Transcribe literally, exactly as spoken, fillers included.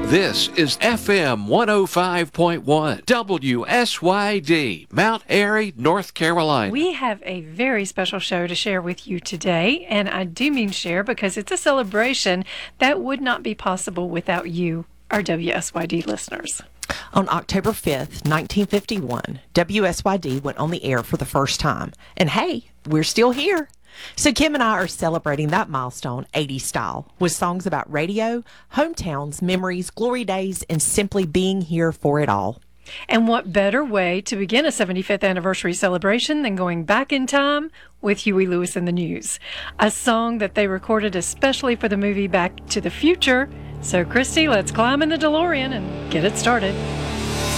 This is F M one oh five point one, W S Y D, Mount Airy, North Carolina. We have a very special show to share with you today, and I do mean share because it's a celebration that would not be possible without you, our W S Y D listeners. On October fifth, nineteen fifty-one, W S Y D went on the air for the first time. And hey, we're still here. So Kim and I are celebrating that milestone eighties style with songs about radio, hometowns, memories, glory days, and simply being here for it all. And what better way to begin a seventy-fifth anniversary celebration than going back in time with Huey Lewis and the News, a song that they recorded especially for the movie Back to the Future. So Christy, let's climb in the DeLorean and get it started.